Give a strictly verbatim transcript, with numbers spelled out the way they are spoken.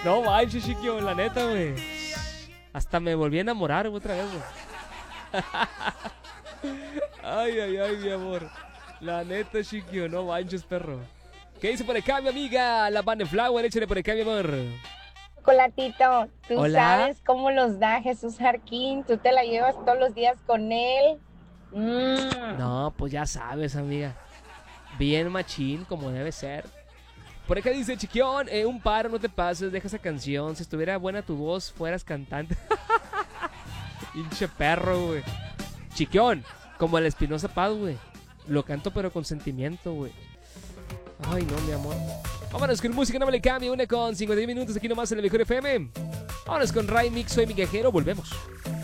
No manches, chiquillo, la neta, güey. Hasta me volví a enamorar otra vez, güey. Ay, ay, ay, mi amor. La neta, chiquillo, no manches, perro. ¿Qué dice por acá, mi amiga? La Van Flower, échale por acá, mi amor. Chocolatito, tú Hola. sabes cómo los da Jesús Jarquín, tú te la llevas todos los días con él. Mm. No, pues ya sabes, amiga. Bien machín, como debe ser. Por acá dice, chiquión, eh, un paro, no te pases, deja esa canción. Si estuviera buena tu voz, fueras cantante. Hinche perro, güey. Chiquión, como el Espinosa Paz, güey. Lo canto pero con sentimiento, güey. Ay, no, mi amor. Vámonos con música, no me le cambie. Una con cincuenta y minutos aquí nomás en el Mejor F M. Vámonos con Ray Mix, soy migajero, volvemos.